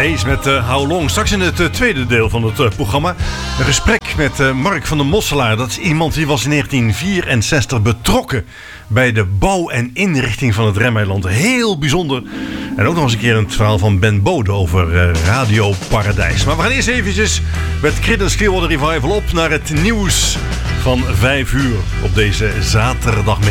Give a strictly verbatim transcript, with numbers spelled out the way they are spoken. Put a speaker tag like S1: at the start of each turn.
S1: Ace met uh, How Long. Straks in het uh, tweede deel van het uh, programma een gesprek met uh, Mark van der Mosselaar. Dat is iemand die was in negentien vierenzestig betrokken bij de bouw en inrichting van het Remeiland. Heel bijzonder. En ook nog eens een keer het verhaal van Ben Bode over uh, Radio Paradijs. Maar we gaan eerst eventjes met Creedence Clearwater Revival op naar het nieuws van vijf uur op deze zaterdagmiddag.